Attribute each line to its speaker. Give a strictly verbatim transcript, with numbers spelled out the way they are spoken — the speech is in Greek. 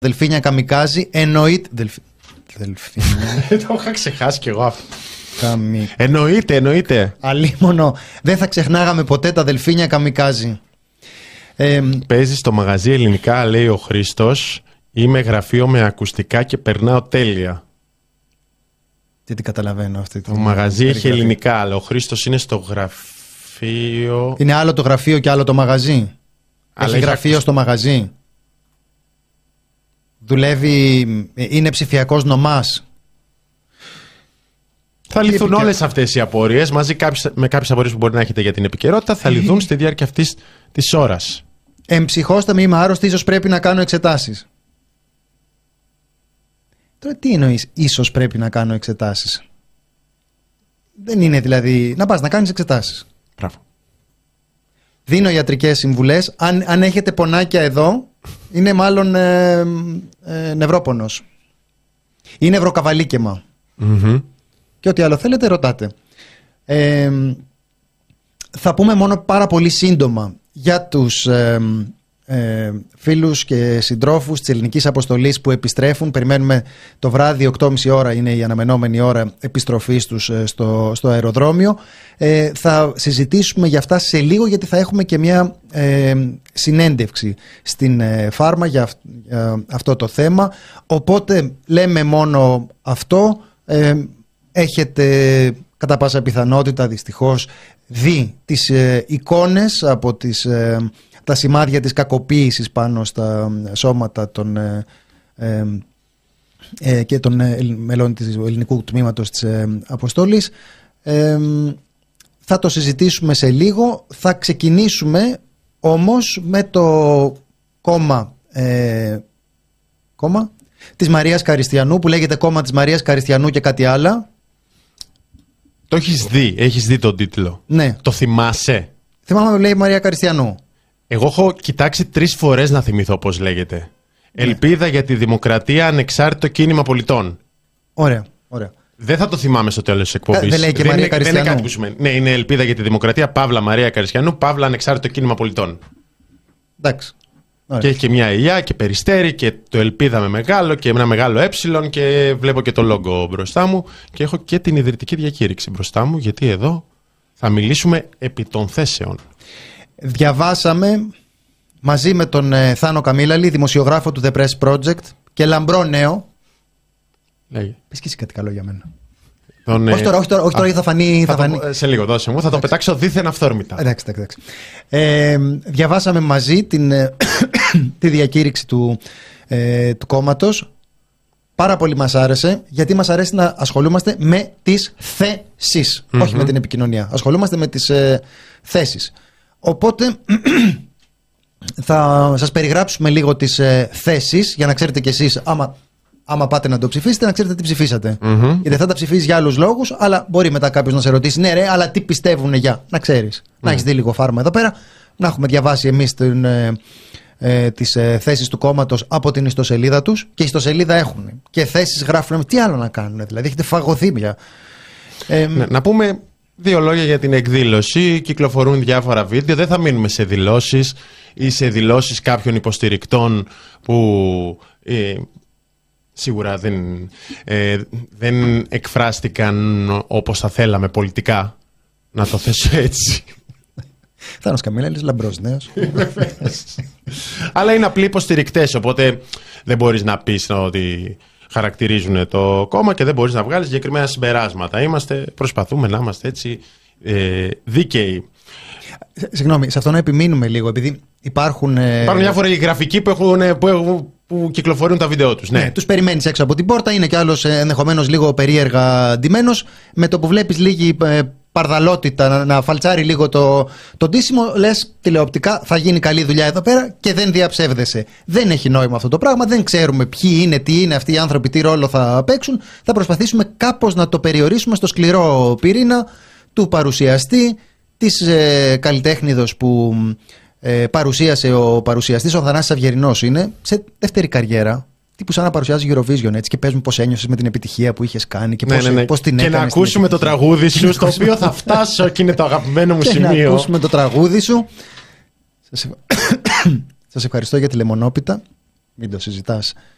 Speaker 1: Δελφίνια καμικάζι, εννοείται. Δελφ... Δελφίνια.
Speaker 2: Το είχα ξεχάσει κι εγώ αυτό.
Speaker 1: Καμι...
Speaker 2: Εννοείται, εννοείται.
Speaker 1: Αλίμονο. Δεν θα ξεχνάγαμε ποτέ τα δελφίνια καμικάζι. Ε,
Speaker 2: Παίζει στο μαγαζί ελληνικά, λέει ο Χρήστος. Είμαι γραφείο με ακουστικά και περνάω τέλεια.
Speaker 1: Τι την καταλαβαίνω αυτή.
Speaker 2: Το μαγαζί έχει ελληνικά, αλλά ο Χρήστος είναι στο γραφείο.
Speaker 1: Είναι άλλο το γραφείο και άλλο το μαγαζί. Αλλά έχει γραφείο ακουσ... στο μαγαζί. Δουλεύει, είναι ψηφιακός νομάς.
Speaker 2: Θα λυθούν επικαι... όλες αυτές οι απορίες μαζί με κάποιες απορίες που μπορεί να έχετε για την επικαιρότητα. Θα λυθούν στη διάρκεια αυτής της ώρας.
Speaker 1: Εμψυχώστε με, είμαι άρρωστη, ίσως πρέπει να κάνω εξετάσεις. Τώρα τι εννοείς, ίσως πρέπει να κάνω εξετάσεις? Δεν είναι δηλαδή να πας να κάνεις εξετάσεις.
Speaker 2: Μπράβο.
Speaker 1: Δίνω ιατρικές συμβουλές. Αν, αν έχετε πονάκια εδώ, είναι μάλλον ε, ε, νευρόπονος ή νευροκαβαλίκαιμα.
Speaker 2: Mm-hmm.
Speaker 1: Και ό,τι άλλο θέλετε ρωτάτε. ε, Θα πούμε μόνο πάρα πολύ σύντομα για τους ε, ε, φίλους και συντρόφους της ελληνικής αποστολής που επιστρέφουν. Περιμένουμε το βράδυ, οκτώ και μισή ώρα είναι η αναμενόμενη ώρα επιστροφής τους στο, στο αεροδρόμιο. ε, Θα συζητήσουμε για αυτά σε λίγο, γιατί θα έχουμε και μια ε, συνέντευξη στην ε, Φάρμα για, για αυτό το θέμα. Οπότε λέμε μόνο αυτό. ε, Έχετε κατά πάσα πιθανότητα δυστυχώς δει τις ε, εικόνες από τις, ε, τα σημάδια της κακοποίησης πάνω στα σώματα των, ε, ε, ε, και των ε, μελών της ελληνικού τμήματος της ε, αποστολής. Ε, θα το συζητήσουμε σε λίγο. Θα ξεκινήσουμε όμως με το κόμμα, ε, κόμμα της Μαρίας Καριστιανού, που λέγεται κόμμα της Μαρίας Καριστιανού και κάτι άλλο.
Speaker 2: Το έχεις δει, έχεις δει τον τίτλο.
Speaker 1: Ναι.
Speaker 2: Το θυμάσαι?
Speaker 1: Θυμάμαι, λέει Μαρία Καριστιανού.
Speaker 2: Εγώ έχω κοιτάξει τρεις φορές να θυμηθώ πώς λέγεται. Ναι. Ελπίδα για τη Δημοκρατία, Ανεξάρτητο Κίνημα Πολιτών.
Speaker 1: Ωραία, ωραία.
Speaker 2: Δεν θα το θυμάμαι στο τέλος της εκπομπής.
Speaker 1: Δεν λέει και
Speaker 2: δεν
Speaker 1: Μαρία
Speaker 2: είναι,
Speaker 1: Καριστιανού.
Speaker 2: Δεν είναι κάτι που σημαίνει. Ναι, είναι Ελπίδα για τη Δημοκρατία, Παύλα Μαρία Καριστιανού, Παύλα Ανεξάρτητο Κίνημα Πολιτών.
Speaker 1: Εντάξει.
Speaker 2: Ωραία. Και έχει και μια ελιά και περιστέρι και το Ελπίδα με μεγάλο και ένα μεγάλο ε και βλέπω και το λόγο μπροστά μου και έχω και την ιδρυτική διακήρυξη μπροστά μου, γιατί εδώ θα μιλήσουμε επί των θέσεων.
Speaker 1: Διαβάσαμε μαζί με τον ε, Θάνο Καμίλαλη, δημοσιογράφο του The Press Project και λαμπρό νέο.
Speaker 2: Λέγε.
Speaker 1: Πες και εσύ κάτι καλό για μένα.
Speaker 2: Τον,
Speaker 1: όχι τώρα, όχι τώρα, όχι τώρα α, θα φανεί. Θα
Speaker 2: θα
Speaker 1: φανεί.
Speaker 2: Το, σε λίγο, δώσε μου, θα εντάξει. Το πετάξω δίθεν αυθόρμητα.
Speaker 1: Εντάξει, εντάξει. Ε, διαβάσαμε μαζί την, τη διακήρυξη του, ε, του κόμματος. Πάρα πολύ μας άρεσε, γιατί μας αρέσει να ασχολούμαστε με τις θέσεις, mm-hmm. όχι με την επικοινωνία. Ασχολούμαστε με τις ε, θέσεις. Οπότε θα σας περιγράψουμε λίγο τις ε, θέσεις, για να ξέρετε κι εσείς, άμα, άμα πάτε να το ψηφίσετε, να ξέρετε τι ψηφίσατε. Mm-hmm. Γιατί θα τα ψηφίσεις για άλλους λόγους, αλλά μπορεί μετά κάποιος να σε ρωτήσει, ναι ρε, αλλά τι πιστεύουνε για, να ξέρεις. Mm-hmm. Να έχεις δει λίγο Φάρμα εδώ πέρα, να έχουμε διαβάσει εμείς την... Ε, Ε, τις ε, θέσεις του κόμματος από την ιστοσελίδα τους. Και ιστοσελίδα έχουν και θέσεις γράφουν. Τι άλλο να κάνουν, δηλαδή έχετε φαγωθεί πια. ε,
Speaker 2: ναι, Να πούμε δύο λόγια για την εκδήλωση. Κυκλοφορούν διάφορα βίντεο. Δεν θα μείνουμε σε δηλώσεις ή σε δηλώσεις κάποιων υποστηρικτών που ε, σίγουρα δεν, ε, δεν εκφράστηκαν όπως θα θέλαμε πολιτικά. Να το θέσω έτσι.
Speaker 1: Θάνος Καμίλαλης, λαμπρός νέος.
Speaker 2: Αλλά είναι απλοί υποστηρικτές, οπότε δεν μπορείς να πεις ότι χαρακτηρίζουν το κόμμα και δεν μπορείς να βγάλεις συγκεκριμένα συμπεράσματα. Είμαστε, προσπαθούμε να είμαστε έτσι ε, δίκαιοι.
Speaker 1: Συγγνώμη, σε αυτό να επιμείνουμε λίγο, επειδή υπάρχουν... Ε...
Speaker 2: Υπάρχουν διάφοροι γραφικοί που, έχουν, που, έχουν, που κυκλοφορούν τα βίντεο τους. Ναι.
Speaker 1: Ναι, τους περιμένεις έξω από την πόρτα, είναι κι άλλος ενδεχομένως λίγο περίεργα ντυμένος. Με το που βλέπεις λίγη... Ε, παρδαλότητα, να, να φαλτσάρει λίγο το, το ντύσιμο, λες τηλεοπτικά θα γίνει καλή δουλειά εδώ πέρα και δεν διαψεύδεσαι. Δεν έχει νόημα αυτό το πράγμα, δεν ξέρουμε ποιοι είναι, τι είναι αυτοί οι άνθρωποι, τι ρόλο θα παίξουν. Θα προσπαθήσουμε κάπως να το περιορίσουμε στο σκληρό πυρήνα του παρουσιαστή, της ε, καλλιτέχνηδος που ε, παρουσίασε ο παρουσιαστής, ο Θανάσης Αυγερινός είναι, σε δεύτερη καριέρα. Τύπου σαν να παρουσιάζει Eurovision, έτσι, και πες μου πώς ένιωσες με την επιτυχία που είχες κάνει και πώς, ναι, ναι, ναι. πώς την έκανες.
Speaker 2: Και να ακούσουμε το τραγούδι σου, στο οποίο θα φτάσω και είναι το αγαπημένο μου
Speaker 1: και
Speaker 2: σημείο.
Speaker 1: Να ακούσουμε το τραγούδι σου. Σας, ευχα... Σας ευχαριστώ για τη λεμονόπιτα. Μην το συζητάς.